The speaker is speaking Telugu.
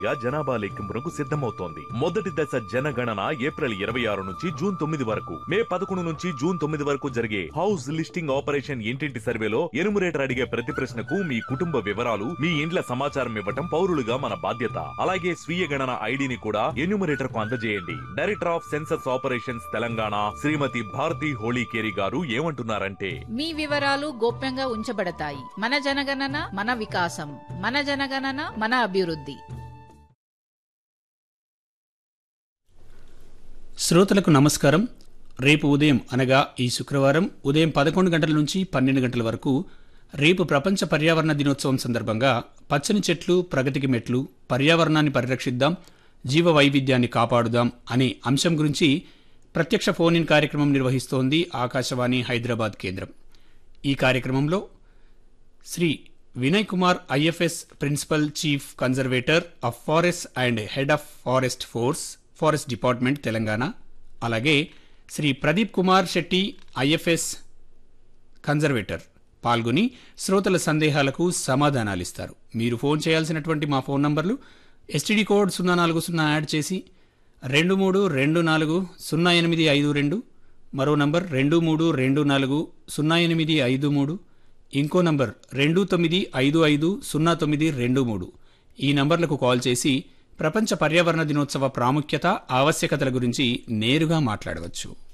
జనాభా లెక్కింపునకు సిద్ధమవుతోంది. మొదటి దశ జనగణన ఏప్రిల్ 26 నుంచి జూన్ 9 వరకు, మే 11 నుంచి జూన్ 9 వరకు జరిగే హౌస్ లిస్టింగ్ ఆపరేషన్ ఇంటింటి సర్వేలో ఎనుమరేటర్ అడిగే ప్రతి ప్రశ్నకు మీ కుటుంబ వివరాలు, మీ ఇండ్ల సమాచారం ఇవ్వటం పౌరులుగా మన బాధ్యత. అలాగే స్వీయ గణన ఐడిని కూడా ఎన్యూమరేటర్ కు అందజేయండి. Director of census operations Telangana శ్రీమతి భారతి హోళీకేరి గారు ఏమంటున్నారంటే, మీ వివరాలు గోప్యంగా ఉంచబడతాయి. మన జనగణన మన వికాసం, మన జనగణన మన అభివృద్ధి. శ్రోతలకు నమస్కారం. రేపు ఉదయం అనగా ఈ శుక్రవారం ఉదయం 11 గంటల నుంచి 12 గంటల వరకు రేపు ప్రపంచ పర్యావరణ దినోత్సవం సందర్భంగా పచ్చని చెట్లు ప్రగతికి మెట్లు, పర్యావరణాన్ని పరిరక్షిద్దాం, జీవ వైవిధ్యాన్ని కాపాడుదాం అనే అంశం గురించి ప్రత్యక్ష ఫోన్ ఇన్ కార్యక్రమం నిర్వహిస్తోంది ఆకాశవాణి హైదరాబాద్ కేంద్రం. ఈ కార్యక్రమంలో Shri Vinay Kumar IFS principal chief conservator of forest and head of forest forest department Telangana, అలాగే శ్రీ ప్రదీప్ కుమార్ శెట్టి ఐఎఫ్ఎస్ కన్జర్వేటర్ పాల్గొని శ్రోతల సందేహాలకు సమాధానాలిస్తారు. మీరు ఫోన్ చేయాల్సినటువంటి మా ఫోన్ నంబర్లు ఎస్టీడీ కోడ్ 040 యాడ్ చేసి 23240852, మరో నంబర్ 23240853, ఇంకో నంబర్ 29550923. ఈ నంబర్లకు కాల్ చేసి ప్రపంచ పర్యావరణ దినోత్సవ ప్రాముఖ్యత, ఆవశ్యకతల గురించి నేరుగా మాట్లాడవచ్చు.